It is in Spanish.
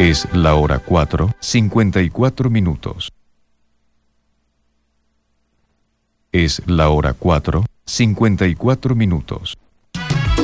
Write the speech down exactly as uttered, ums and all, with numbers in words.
Es la hora cuatro, cincuenta y cuatro minutos. Es la hora cuatro, cincuenta y cuatro minutos.